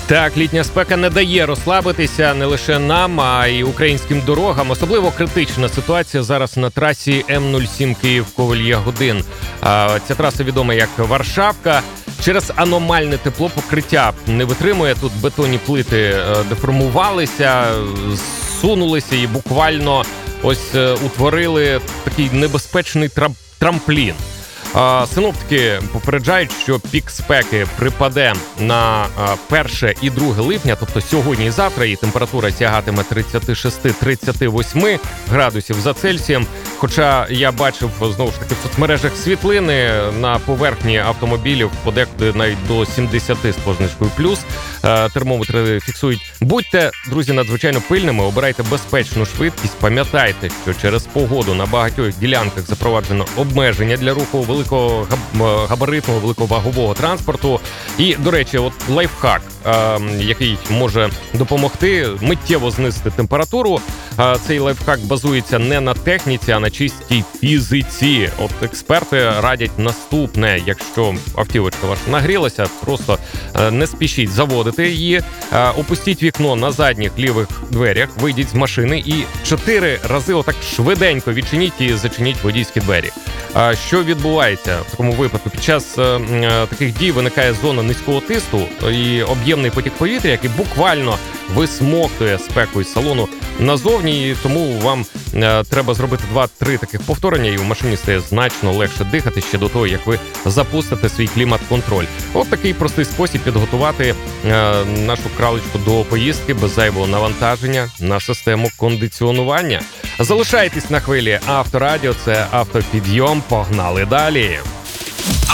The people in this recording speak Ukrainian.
Так, літня спека не дає розслабитися не лише нам, а й українським дорогам. Особливо критична ситуація зараз на трасі М-07 Київ-Ковель-Ягодин. Ця траса відома як Варшавка. Через аномальне тепло покриття не витримує. Тут бетонні плити деформувалися, зсунулися і буквально утворили такий небезпечний трамплін. Синоптики попереджають, що пік спеки припаде на 1 і 2 липня, тобто сьогодні і завтра, і температура сягатиме 36-38 градусів за Цельсієм. Хоча я бачив, знову ж таки, в соцмережах світлини на поверхні автомобілів подекуди навіть до 70 з позначкою плюс. Термометри фіксують. Будьте, друзі, надзвичайно пильними, обирайте безпечну швидкість. Пам'ятайте, що через погоду на багатьох ділянках запроваджено обмеження для руху великого габаритного, великовагового транспорту. І, до речі, лайфхак, який може допомогти миттєво знизити температуру. Цей лайфхак базується не на техніці, а на чистій фізиці. Експерти радять наступне: якщо автівочка ваша нагрілася, просто не спішіть заводити її, опустіть вікно на задніх лівих дверях, вийдіть з машини і 4 рази отак швиденько відчиніть і зачиніть водійські двері. Що відбувається в такому випадку? Під час таких дій виникає зона низького тиску і об'ємний потік повітря, який буквально висмоктує спеку із салону назовні, і тому вам треба зробити 2-3 таких повторення, і в машині стає значно легше дихати ще до того, як ви запустите свій клімат-контроль. Такий простий спосіб підготувати нашу кралечку до поїздки без зайвого навантаження на систему кондиціонування. Залишайтесь на хвилі Авторадіо, це Автопідйом. Погнали далі!